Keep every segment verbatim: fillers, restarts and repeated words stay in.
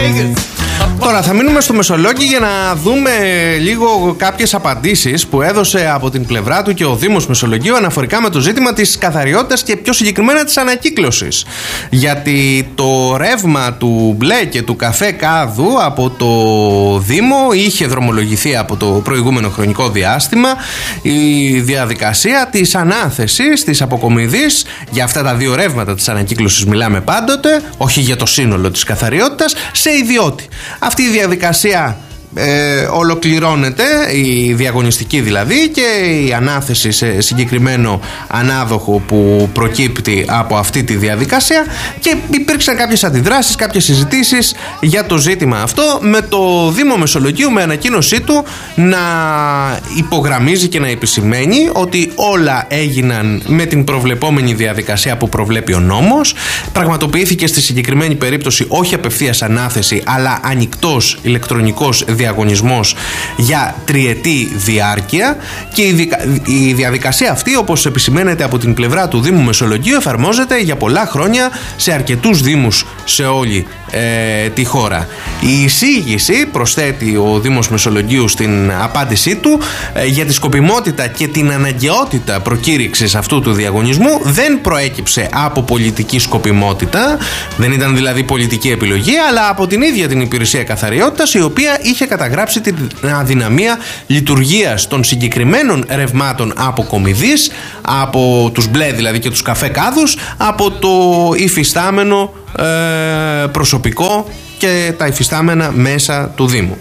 Τώρα θα μείνουμε στο Μεσολόγγι για να δούμε λίγο κάποιες απαντήσεις που έδωσε από την πλευρά του και ο Δήμος Μεσολογγίου αναφορικά με το ζήτημα της καθαριότητας και πιο συγκεκριμένα της ανακύκλωσης. Γιατί το ρεύμα του μπλε και του καφέ κάδου από το Δήμο είχε δρομολογηθεί από το προηγούμενο χρονικό διάστημα η διαδικασία της ανάθεσης, της αποκομιδής για αυτά τα δύο ρεύματα της ανακύκλωσης μιλάμε πάντοτε, όχι για το σύνολο της καθαριότητας, σε ιδιώτη. Αυτή η διαδικασία ε, ολοκληρώνεται, η διαγωνιστική δηλαδή, και η ανάθεση σε συγκεκριμένο ανάδοχο που προκύπτει από αυτή τη διαδικασία, και υπήρξαν κάποιες αντιδράσεις, κάποιες συζητήσεις για το ζήτημα αυτό, με το Δήμο Μεσολογγίου με ανακοίνωσή του να υπογραμμίζει και να επισημαίνει ότι όλα έγιναν με την προβλεπόμενη διαδικασία που προβλέπει ο νόμος. Πραγματοποιήθηκε στη συγκεκριμένη περίπτωση όχι απευθείας ανάθεση, αλλά ανοιχτός ηλεκτρονικός διαγωνισμός για τριετή διάρκεια, και η διαδικασία αυτή, όπως επισημαίνεται από την πλευρά του Δήμου Μεσολογγίου, εφαρμόζεται για πολλά χρόνια σε αρκετούς δήμους σε όλη ε, τη χώρα. Η εισήγηση, προσθέτει ο Δήμος Μεσολογγίου στην απάντησή του, ε, για τη σκοπιμότητα και την αναγκαιότητα προκήρυξης αυτού του διαγωνισμού δεν προέκυψε από πολιτική σκοπιμότητα, δεν ήταν δηλαδή πολιτική επιλογή, αλλά από την ίδια την Υπηρεσία Καθαριότητας, η οποία είχε καταγράψει την αδυναμία λειτουργίας των συγκεκριμένων ρευμάτων αποκομιδής, από τους μπλε δηλαδή και τους καφέ κάδους, από το υφιστάμενο ε, προσωπικό και τα υφιστάμενα μέσα του Δήμου.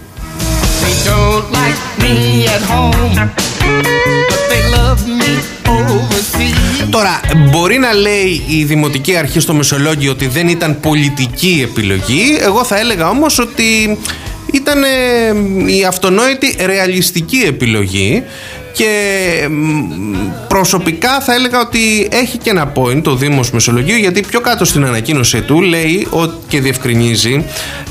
Τώρα, μπορεί να λέει η Δημοτική Αρχή στο Μεσολόγγιο ότι δεν ήταν πολιτική επιλογή. Εγώ θα έλεγα όμως ότι ήταν η αυτονόητη ρεαλιστική επιλογή, και προσωπικά θα έλεγα ότι έχει και ένα point το Δήμος Μεσολογγίου, γιατί πιο κάτω στην ανακοίνωσή του λέει και διευκρινίζει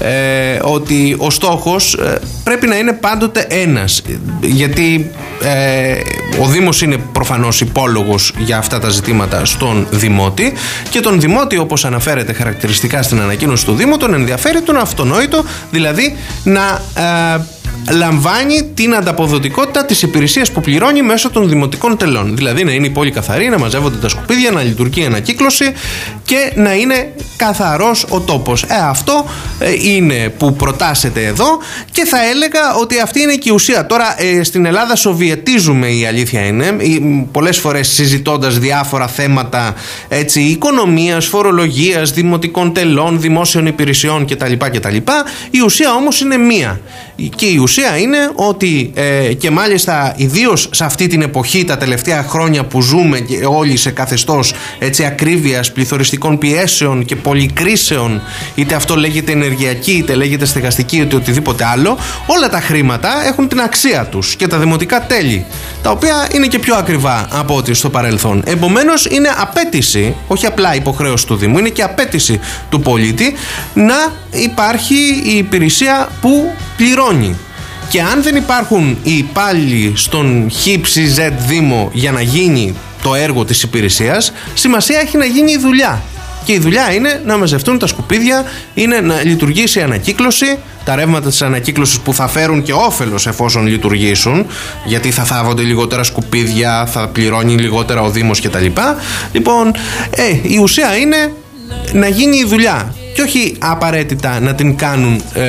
ε, ότι ο στόχος ε, πρέπει να είναι πάντοτε ένας, γιατί ε, ο Δήμος είναι προφανώς υπόλογος για αυτά τα ζητήματα στον Δημότη, και τον Δημότη, όπως αναφέρεται χαρακτηριστικά στην ανακοίνωση του Δήμου, τον ενδιαφέρει τον αυτονόητο, δηλαδή να ε, λαμβάνει την ανταποδοτικότητα της υπηρεσίας που πληρώνει μέσω των δημοτικών τελών. Δηλαδή να είναι η πόλη καθαρή, να μαζεύονται τα σκουπίδια, να λειτουργεί η ανακύκλωση και να είναι καθαρός ο τόπος. Ε, αυτό ε, είναι που προτάσετε εδώ, και θα έλεγα ότι αυτή είναι και η ουσία. Τώρα ε, στην Ελλάδα σοβιετίζουμε, η αλήθεια είναι, ε, πολλές φορές συζητώντας διάφορα θέματα έτσι, οικονομίας, φορολογίας, δημοτικών τελών, δημόσιων υπηρεσιών κτλ. κτλ. Η ουσία όμως είναι μία. Και η ουσία είναι ότι ε, και μάλιστα ιδίως σε αυτή την εποχή, τα τελευταία χρόνια που ζούμε και όλοι σε καθεστώς έτσι, ακρίβειας, πληθωριστικών πιέσεων και πολυκρίσεων, είτε αυτό λέγεται ενεργειακή, είτε λέγεται στεγαστική, είτε οτιδήποτε άλλο, όλα τα χρήματα έχουν την αξία τους, και τα δημοτικά τέλη, τα οποία είναι και πιο ακριβά από ό,τι στο παρελθόν. Επομένως είναι απέτηση, όχι απλά υποχρέωση του Δήμου, είναι και απέτηση του πολίτη να υπάρχει η υπηρεσία που πληρώνει. Και αν δεν υπάρχουν οι υπάλληλοι στον ΧΙΠΣΙΖ Δήμο για να γίνει το έργο της υπηρεσίας, σημασία έχει να γίνει η δουλειά. Και η δουλειά είναι να μαζευτούν τα σκουπίδια, είναι να λειτουργήσει η ανακύκλωση, τα ρεύματα της ανακύκλωσης που θα φέρουν και όφελος εφόσον λειτουργήσουν, γιατί θα θάβονται λιγότερα σκουπίδια, θα πληρώνει λιγότερα ο Δήμος κτλ. Λοιπόν, ε, η ουσία είναι να γίνει η δουλειά, και όχι απαραίτητα να την κάνουν ε,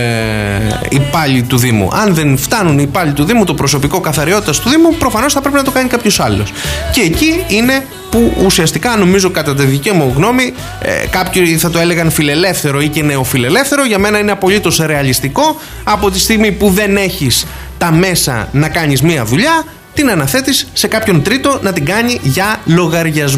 οι υπάλληλοι του Δήμου. Αν δεν φτάνουν οι υπάλληλοι του Δήμου, το προσωπικό καθαριότητας του Δήμου, προφανώς θα πρέπει να το κάνει κάποιος άλλος. Και εκεί είναι που ουσιαστικά, νομίζω, κατά τη δική μου γνώμη, ε, κάποιοι θα το έλεγαν φιλελεύθερο ή και νεοφιλελεύθερο. Για μένα είναι απολύτως ρεαλιστικό. Από τη στιγμή που δεν έχεις τα μέσα να κάνεις μία δουλειά, την αναθέτεις σε κάποιον τρίτο να την κάνει για λογαριασμό.